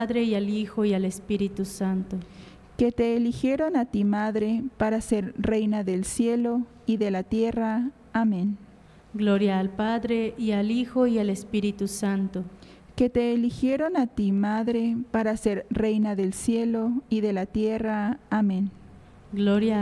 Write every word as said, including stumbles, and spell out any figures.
Padre y al Hijo y al Espíritu Santo. Que te eligieron a ti, Madre, para ser Reina del cielo y de la tierra. Amén. Gloria al Padre y al Hijo y al Espíritu Santo. Que te eligieron a ti, Madre, para ser Reina del cielo y de la tierra. Amén. Gloria